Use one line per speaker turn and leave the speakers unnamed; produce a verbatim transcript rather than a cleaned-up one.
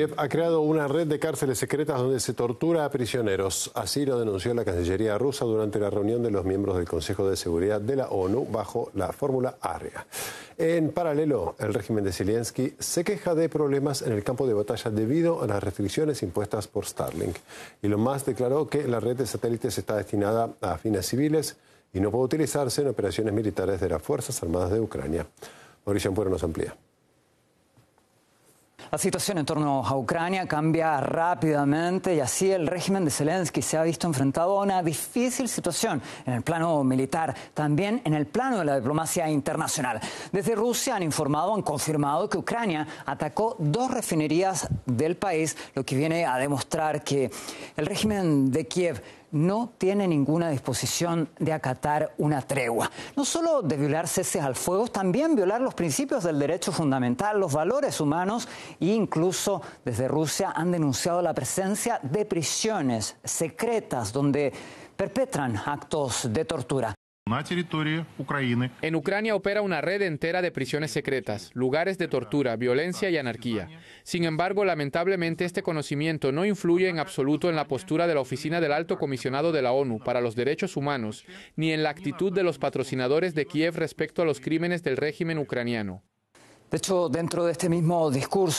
Kiev ha creado una red de cárceles secretas donde se tortura a prisioneros. Así lo denunció la Cancillería rusa durante la reunión de los miembros del Consejo de Seguridad de la ONU bajo la fórmula Arria. En paralelo, el régimen de Zelensky se queja de problemas en el campo de batalla debido a las restricciones impuestas por Starlink. Elon Musk declaró que la red de satélites está destinada a fines civiles y no puede utilizarse en operaciones militares de las Fuerzas Armadas de Ucrania. Mauricio Ampuero nos amplía.
La situación en torno a Ucrania cambia rápidamente y así el régimen de Zelensky se ha visto enfrentado a una difícil situación en el plano militar, también en el plano de la diplomacia internacional. Desde Rusia han informado, han confirmado que Ucrania atacó dos refinerías del país, lo que viene a demostrar que el régimen de Kiev no tiene ninguna disposición de acatar una tregua. No solo de violar ceses al fuego, también violar los principios del derecho fundamental, los valores humanos e incluso desde Rusia han denunciado la presencia de prisiones secretas donde perpetran actos de tortura.
En Ucrania opera una red entera de prisiones secretas, lugares de tortura, violencia y anarquía. Sin embargo, lamentablemente este conocimiento no influye en absoluto en la postura de la Oficina del Alto Comisionado de la ONU para los Derechos Humanos, ni en la actitud de los patrocinadores de Kiev respecto a los crímenes del régimen ucraniano.
De hecho, dentro de este mismo discurso,